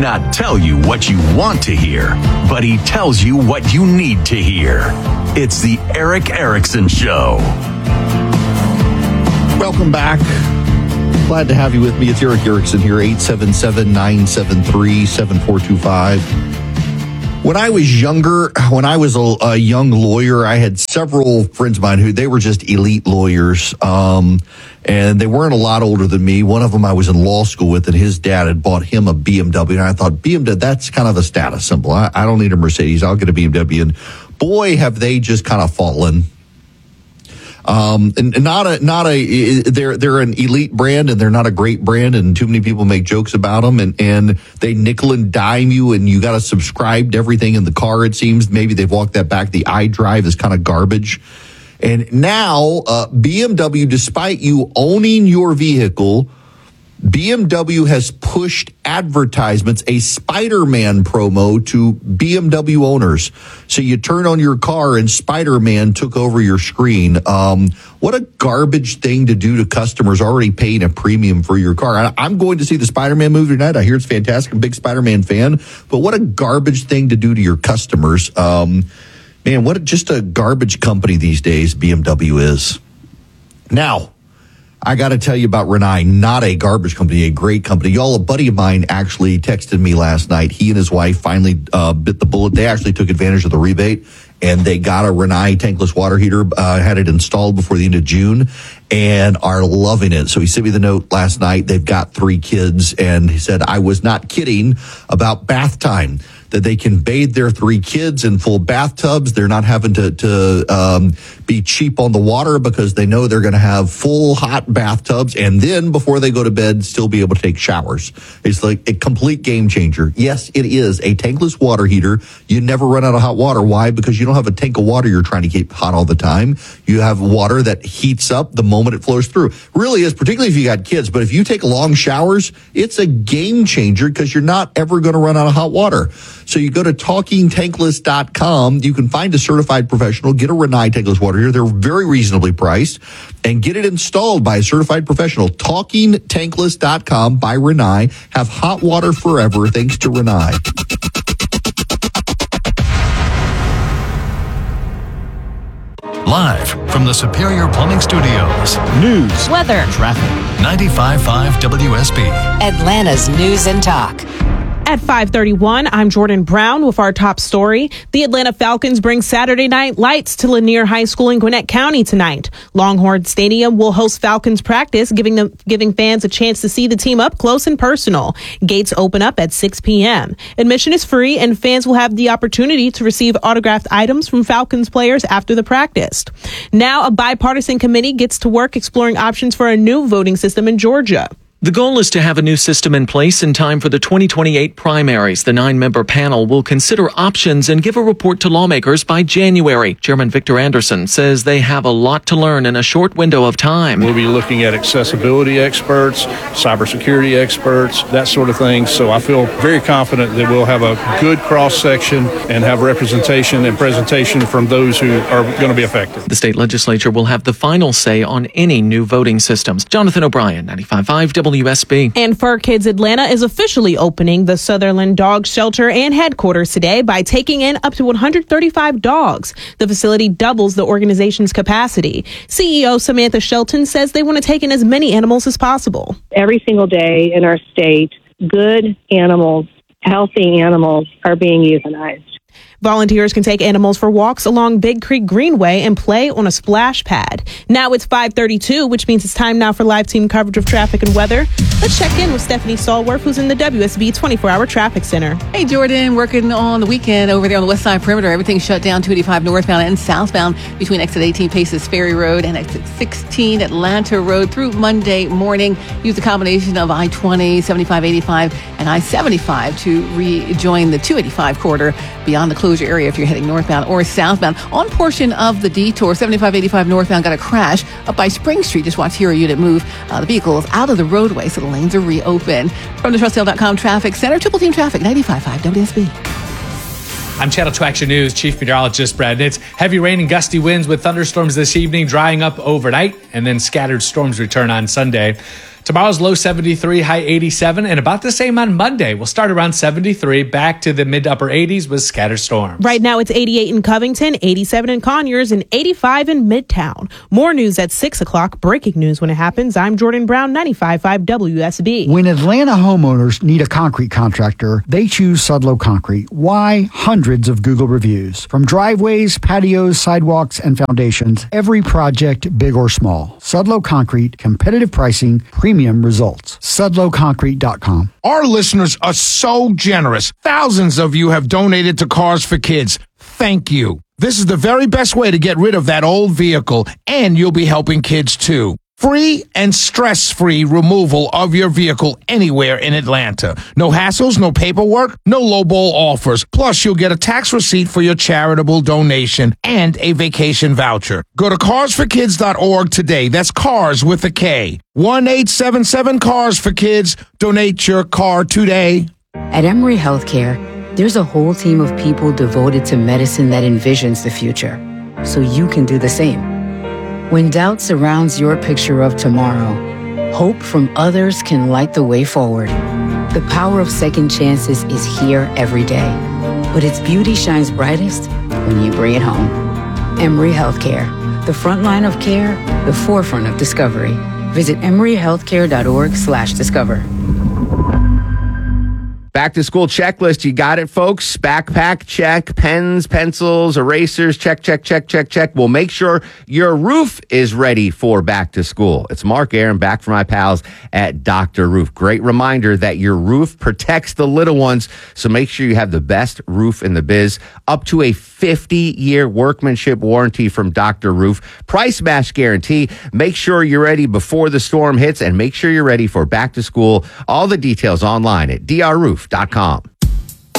not tell you what you want to hear, but he tells you what you need to hear. It's the Erick Erickson Show. Welcome back. Glad to have you with me. It's Erick Erickson here, 877-973-7425. When I was younger, when I was a young lawyer, I had several friends of mine who they were just elite lawyers, and they weren't a lot older than me. One of them I was in law school with, and his dad had bought him a BMW, and I thought, BMW, that's kind of a status symbol. I don't need a Mercedes. I'll get a BMW. And boy, have they just kind of fallen. And they're an elite brand, and they're not a great brand, and too many people make jokes about them, and they nickel and dime you, and you got to subscribe to everything in the car. It seems maybe they've walked that back. The iDrive is kind of garbage. And now, BMW, despite you owning your vehicle, BMW has pushed advertisements, a Spider-Man promo to BMW owners. So you turn on your car and Spider-Man took over your screen. What a garbage thing to do to customers already paying a premium for your car. I'm going to see the Spider-Man movie tonight. I hear it's fantastic. I'm a big Spider-Man fan. But what a garbage thing to do to your customers. Man, what just a garbage company these days BMW is. Now, I got to tell you about Rinnai, not a garbage company, a great company. Y'all, a buddy of mine actually texted me last night. He and his wife finally bit the bullet. They actually took advantage of the rebate, and they got a Rinnai tankless water heater, had it installed before the end of June, and are loving it. So he sent me the note last night. They've got 3 kids, and he said, I was not kidding about bath time, that they can bathe their 3 kids in full bathtubs. They're not having to be cheap on the water because they know they're going to have full hot bathtubs, and then before they go to bed, still be able to take showers. It's like a complete game changer. Yes, it is a tankless water heater. You never run out of hot water. Why? Because you don't have a tank of water you're trying to keep hot all the time. You have water that heats up the moment it flows through. Really is, particularly if you got kids. But if you take long showers, it's a game changer because you're not ever going to run out of hot water. So you go to TalkingTankless.com. You can find a certified professional, get a Rinnai tankless water heater. They're very reasonably priced, and get it installed by a certified professional. TalkingTankless.com by Rinnai. Have hot water forever thanks to Rinnai. Live from the Superior Plumbing Studios. News, weather, traffic. 95.5 WSB. Atlanta's News and Talk. At 5:31, I'm Jordan Brown with our top story. The Atlanta Falcons bring Saturday Night Lights to Lanier High School in Gwinnett County tonight. Longhorn Stadium will host Falcons practice, giving fans a chance to see the team up close and personal. Gates open up at 6 p.m. Admission is free, and fans will have the opportunity to receive autographed items from Falcons players after the practice. Now, a bipartisan committee gets to work exploring options for a new voting system in Georgia. The goal is to have a new system in place in time for the 2028 primaries. The 9-member panel will consider options and give a report to lawmakers by January. Chairman Victor Anderson says they have a lot to learn in a short window of time. We'll be looking at accessibility experts, cybersecurity experts, that sort of thing. So I feel very confident that we'll have a good cross-section and have representation and presentation from those who are going to be affected. The state legislature will have the final say on any new voting systems. Jonathan O'Brien, 95.5 WSB. And Fur Kids Atlanta is officially opening the Sutherland Dog Shelter and headquarters today by taking in up to 135 dogs. The facility doubles the organization's capacity. CEO Samantha Shelton says they want to take in as many animals as possible. Every single day in our state, good animals, healthy animals are being euthanized. Volunteers can take animals for walks along Big Creek Greenway and play on a splash pad. Now it's 5:32, which means it's time now for live team coverage of traffic and weather. Let's check in with Stephanie Stallworth, who's in the WSB 24-hour traffic center. Hey, Jordan, working on the weekend over there on the west side perimeter. Everything's shut down, 285 northbound and southbound between exit 18 Paces Ferry Road and exit 16 Atlanta Road through Monday morning. Use a combination of I-20, 75, 85, and I-75 to rejoin the 285 corridor beyond the closure area if you're heading northbound or southbound. On portion of the detour, 75, 85 northbound got a crash up by Spring Street. Just watch Hero Unit move. The vehicle is out of the roadway, so the lanes are reopened. From the TrustSale.com Traffic Center, Triple Team Traffic, 95.5 WSB. I'm Channel 2 Action News Chief Meteorologist Brad Nitz. Heavy rain and gusty winds with thunderstorms this evening, drying up overnight, and then scattered storms return on Sunday. Tomorrow's low 73, high 87, and about the same on Monday. We'll start around 73, back to the mid to upper 80s with scattered storms. Right now it's 88 in Covington, 87 in Conyers, and 85 in Midtown. More news at 6 o'clock. Breaking news when it happens. I'm Jordan Brown, 95.5 WSB. When Atlanta homeowners need a concrete contractor, they choose Sudlow Concrete. Why? Hundreds of Google reviews. From driveways, patios, sidewalks, and foundations, every project, big or small. Sudlow Concrete, competitive pricing, premium results. SudlowConcrete.com. Our listeners are so generous. Thousands of you have donated to Cars for Kids. Thank you. This is the very best way to get rid of that old vehicle, and you'll be helping kids too. Free and stress-free removal of your vehicle anywhere in Atlanta. No hassles, no paperwork, no lowball offers. Plus, you'll get a tax receipt for your charitable donation and a vacation voucher. Go to carsforkids.org today. That's cars with a K. 1-877-CARS-FOR-KIDS. Donate your car today. At Emory Healthcare, there's a whole team of people devoted to medicine that envisions the future, so you can do the same. When doubt surrounds your picture of tomorrow, hope from others can light the way forward. The power of second chances is here every day, but its beauty shines brightest when you bring it home. Emory Healthcare, the front line of care, the forefront of discovery. Visit emoryhealthcare.org/discover. Back to school checklist. You got it, folks. Backpack, check. Pens, pencils, erasers, check, check, check, check, check. We'll make sure your roof is ready for back to school. It's Mark Aaron back from my pals at Dr. Roof. Great reminder that your roof protects the little ones. So make sure you have the best roof in the biz. Up to a 50-year workmanship warranty from Dr. Roof. Price match guarantee. Make sure you're ready before the storm hits and make sure you're ready for back to school. All the details online at drroof.com.